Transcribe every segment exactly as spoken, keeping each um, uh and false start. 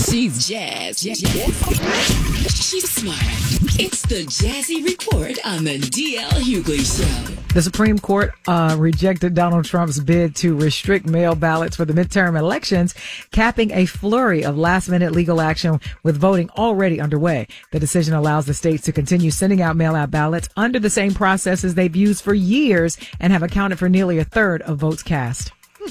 She's jazz. jazz. She's smart. It's the Jazzy Report on the D L Hughley Show. The Supreme Court uh, rejected Donald Trump's bid to restrict mail ballots for the midterm elections, capping a flurry of last-minute legal action with voting already underway. The decision allows the states to continue sending out mail-out ballots under the same processes they've used for years and have accounted for nearly a third of votes cast.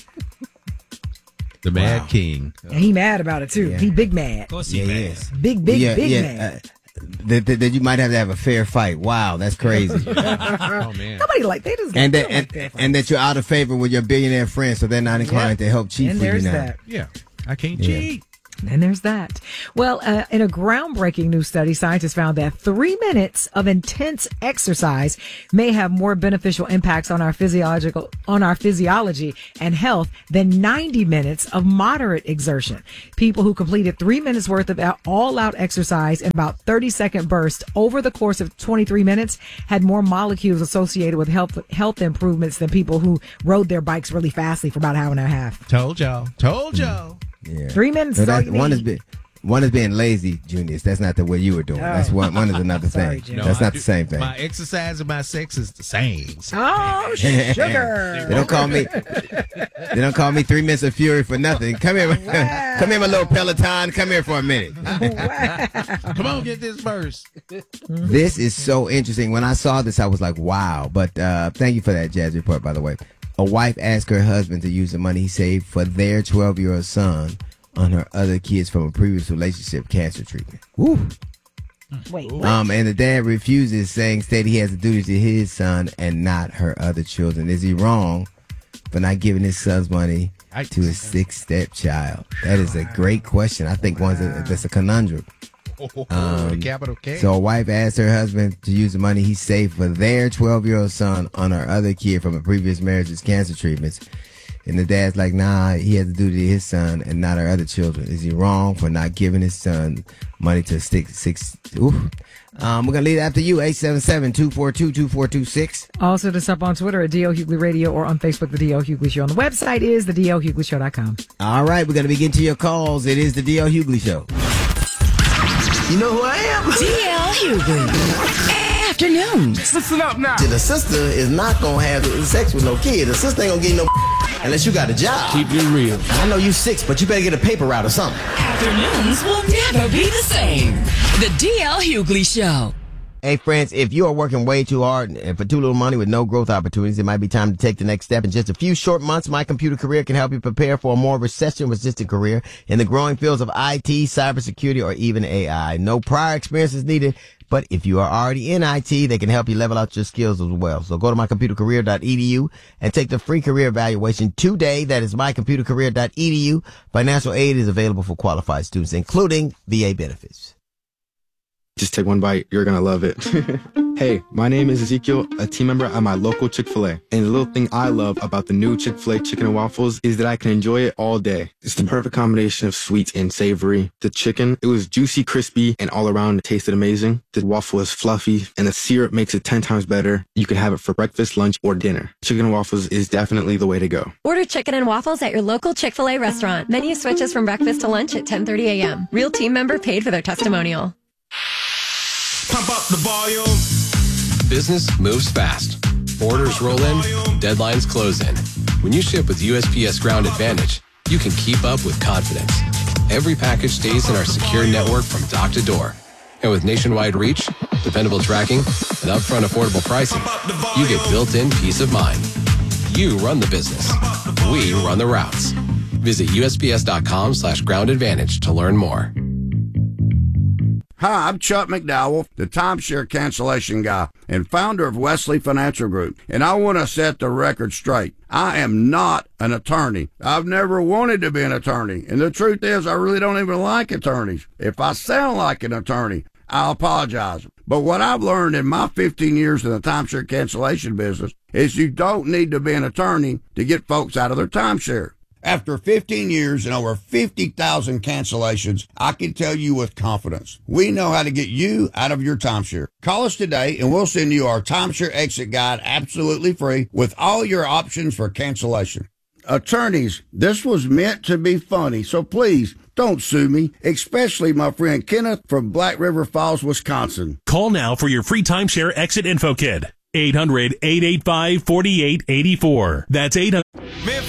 The Mad Wow. King. And he mad about it, too. Yeah. He big mad. Of course he Yeah, mad. yes. Big, big, yeah, big yeah, mad. uh, that, that, that you might have to have a fair fight. Wow, that's crazy. Oh, man. Nobody like, they just and they that don't and, like that. and that you're out of favor with your billionaire friends, so they're not inclined Yep. to help cheat And for you there's now. that. Yeah. I can't Yeah. cheat. And there's that. Well, uh, in a groundbreaking new study, scientists found that three minutes of intense exercise may have more beneficial impacts on our physiological, on our physiology and health than ninety minutes of moderate exertion. People who completed three minutes worth of all-out exercise in about thirty second bursts over the course of twenty-three minutes had more molecules associated with health, health improvements than people who rode their bikes really fastly for about an hour and a half. Told y'all. Told y'all. Yeah. Three minutes So is all that, you one need. is be, one is being lazy, Junius. That's not the way you were doing. Oh. That's one. One is another Sorry, thing. Jim. No, That's I not do- the same thing. My exercise and my sex is the same. Oh, sugar. They don't call me. They don't call me three minutes of fury for nothing. Come here, come here, my little Peloton. Come here for a minute. Come on, get this first. This is so interesting. When I saw this, I was like, wow. But uh, thank you for that Jazz Report, by the way. A wife asked her husband to use the money he saved for their twelve-year-old son on her other kids from a previous relationship cancer treatment. Woo. Wait, what? Um, and the dad refuses, saying, stated he has a duty to his son and not her other children. Is he wrong for not giving his son's money to his sixth stepchild? That is a great question. I think one's a, that's a conundrum. Um, capital K. So a wife asked her husband to use the money he saved for their twelve-year-old son on her other kid from a previous marriage's cancer treatments. And the dad's like, nah, he has a duty to his son and not our other children. Is he wrong for not giving his son money to six, six, ooh. Um, we're going to leave it after you, eight seven seven, two four two, two four two six. Also, this up on Twitter at D L Hughley Radio or on Facebook, The D L Hughley Show. And the website is the D L Hughley Show dot com. All right, we're going to begin to your calls. It is the D L Hughley Show. You know who I am? D L Hughley. Afternoons. Listen up now. The sister is not going to have sex with no kid. The sister ain't going to get no unless you got a job. Keep it real. I know you six, but you better get a paper route or something. Afternoons will never be the same. The D L Hughley Show. Hey, friends, if you are working way too hard and for too little money with no growth opportunities, it might be time to take the next step. In just a few short months, My Computer Career can help you prepare for a more recession-resistant career in the growing fields of I T, cybersecurity, or even A I. No prior experience is needed, but if you are already in I T, they can help you level out your skills as well. So go to my computer career dot e d u and take the free career evaluation today. That is my computer career dot e d u. Financial aid is available for qualified students, including V A benefits. Just take one bite. You're going to love it. Hey, my name is Ezekiel, a team member at my local Chick-fil-A. And the little thing I love about the new Chick-fil-A chicken and waffles is that I can enjoy it all day. It's the perfect combination of sweet and savory. The chicken, it was juicy, crispy, and all around it tasted amazing. The waffle is fluffy, and the syrup makes it ten times better. You can have it for breakfast, lunch, or dinner. Chicken and waffles is definitely the way to go. Order chicken and waffles at your local Chick-fil-A restaurant. Menu switches from breakfast to lunch at ten thirty a.m. Real team member paid for their testimonial. Pump up the volume. Business moves fast. Orders roll in, deadlines close in. When you ship with U S P S Ground Advantage, you can keep up with confidence. Every package stays in our secure network from dock to door. And with nationwide reach, dependable tracking, and upfront affordable pricing, you get built-in peace of mind. You run the business. We run the routes. Visit U S P S dot com slash ground advantage to learn more. Hi, I'm Chuck McDowell, the timeshare cancellation guy and founder of Wesley Financial Group, and I want to set the record straight. I am not an attorney. I've never wanted to be an attorney, and the truth is I really don't even like attorneys. If I sound like an attorney, I apologize. But what I've learned in my fifteen years in the timeshare cancellation business is you don't need to be an attorney to get folks out of their timeshare. After fifteen years and over fifty thousand cancellations, I can tell you with confidence, we know how to get you out of your timeshare. Call us today and we'll send you our timeshare exit guide absolutely free with all your options for cancellation. attorneys, this was meant to be funny, so please don't sue me, especially my friend Kenneth from Black River Falls, Wisconsin. Call now for your free timeshare exit info kit. eight hundred, eight eight five, four eight eight four. That's eight hundred.